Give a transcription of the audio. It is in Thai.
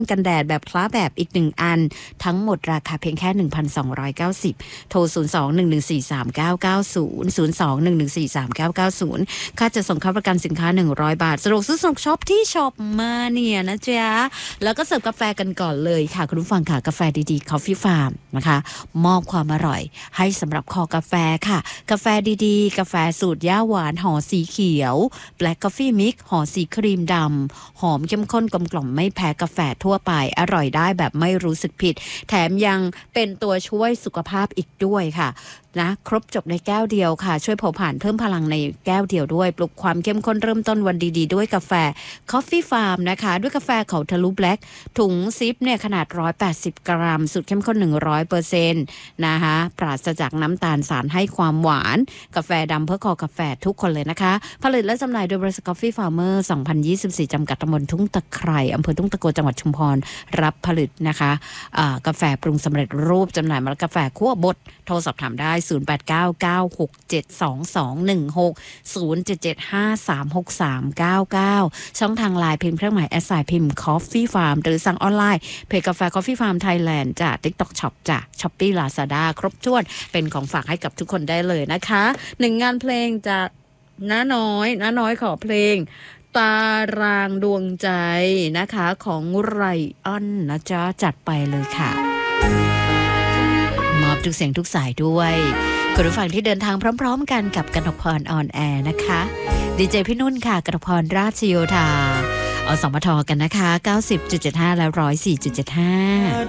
กันแดดแบบคล้าแบบอีก1อันทั้งหมดราคาเพียงแค่ 1,290 โทร 02-114-3990 02-114-3990 ค่าจะส่งค่าประกันสินค้า100 บาทสะดวกซื้อส่งช็อปที่ช็อปมาเนี่ยนะจ๊ะแล้วก็เสิร์ฟกาแฟกันก่อนเลยค่ะคุณผู้ฟังค่ะกาแฟดีๆ Coffee Farm นะคะมอบความอร่อยให้สำหรับคอกาแฟค่ะกาแฟดีๆกาแฟสูตรย่าหวานห่อสีเขียว Black Coffee Mix ห่อสีครีมดำหอมเข้มข้นกลมกล่อมไม่แพ้กาแฟทั่วไปอร่อยได้แบบไม่รู้สึกผิดแถมยังเป็นตัวช่วยสุขภาพอีกด้วยค่ะนะครบจบในแก้วเดียวค่ะช่วยเผาผลาญเพิ่มพลังในแก้วเดียวด้วยปลุกความเข้มข้นเริ่มต้นวันดีๆด้วยกาแฟ Coffee Farm นะคะด้วยกาแฟเขาทะลุ Black ถุงซิปเนี่ยขนาด180 กรัมสูตรเข้มข้น 100% นะคะปราศจากน้ำตาลสารให้ความหวานกาแฟดำเพื่อคอกาแฟทุกคนเลยนะคะผลิตและจำหน่ายโดยบริษัท Coffee Farmer 2024 จำกัดตำบลทุ่งตะไคร่อำเภอทุ่งตะโกจังหวัดชุมพรรับผลิตนะคะกาแฟปรุงสำเร็จรูปจำหน่ายเมล็ดกาแฟคั่วบดโทรสอบถามได้0899672216 0775363399ช่องทางไลน์พิมพ์เครื่องหมายแอสไซน์พิมพ์ Coffee Farm หรือสั่งออนไลน์เพจกาแฟ Coffee Farm Thailand จาก TikTok Shop จาก Shopee Lazada ครบถ้วนเป็นของฝากให้กับทุกคนได้เลยนะคะ1งานเพลงจากน้าน้อยขอเพลงตารางดวงใจนะคะของไรอันนะจ๊ะจัดไปเลยค่ะมอบทุกเสียงทุกสายด้วยคุณผู้ฟังที่เดินทางพร้อมๆกันกับกนกพรออนแอร์นะคะดีเจพี่นุ่นค่ะกนกพรราชโยธาอสมทกันนะคะ 90.75 และ 104.75